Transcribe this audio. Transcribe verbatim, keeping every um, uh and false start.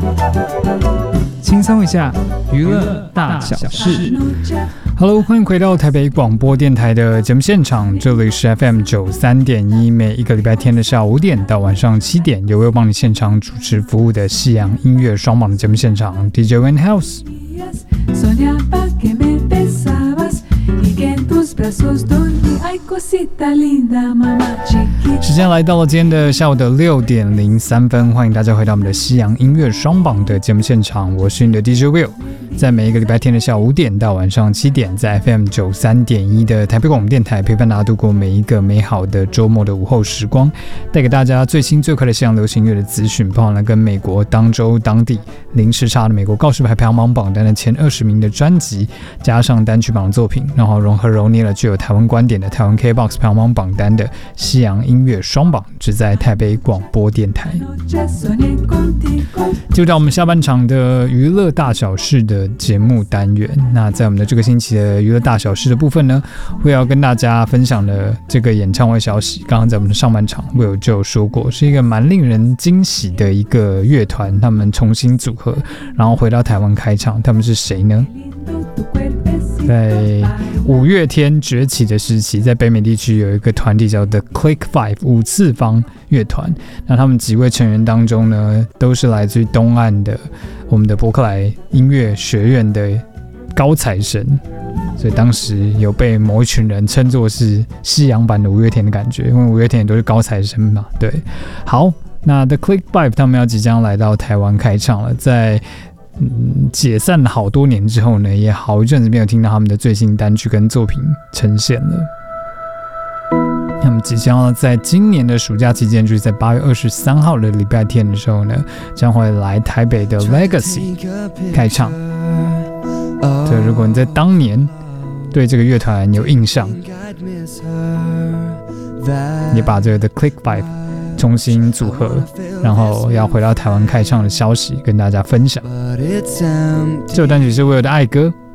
轻松一下，娱乐大小事。Hello， 欢迎回到台北广播电台的节目现场，这里是 F M 九十三点一，每一个礼拜天的下午五点到晚上七点，由我帮你现场主持服务的西洋音乐双榜的节目现场 ，D J Wayne House。时间来到了今天的下午的六点零三分，欢迎大家回到我们的西洋音乐双榜的节目现场，我是你的 D J Will， 在每一个礼拜天的下午五点到晚上七点，在 F M 九十三点一 的台北广播电台陪伴大家度过每一个美好的周末的午后时光，带给大家最新最快的西洋流行乐的资讯，包含了跟美国当周当地零时差的美国告示牌排行榜榜单的前二十名的专辑，加上单曲榜的作品，然后融合揉捏了具有台湾观点的台湾 K B O X 排行榜榜单的西洋音乐双榜，只在台北广播电台。就到我们下半场的娱乐大小事的节目单元，那在我们的这个星期的娱乐大小事的部分呢，会要跟大家分享的这个演唱会消息，刚刚在我们的上半场我有就有说过，是一个蛮令人惊喜的一个乐团，他们重新组合，然后回到台湾开唱，他们是谁呢？在五月天崛起的时期，在北美地区有一个团体叫 The Click Five 五次方乐团，那他们几位成员当中呢，都是来自于东岸的我们的伯克莱音乐学院的高材生，所以当时有被某一群人称作是西洋版的五月天的感觉，因为五月天也都是高材生嘛。对，好，那 The Click Five 他们要即将来到台湾开唱了，在嗯，解散了好多年之后呢，也好一阵子没有听到他们的最新单曲跟作品呈现了。他们即将在今年的暑假期间，就是在八月二十三号的礼拜天的时候呢，将会来台北的 Legacy 开唱。对，如果你在当年对这个乐团有印象，也把这个 The Click Five重新组合，然后要回到台湾开唱的消息跟大家分享。这首单曲是Will的爱歌，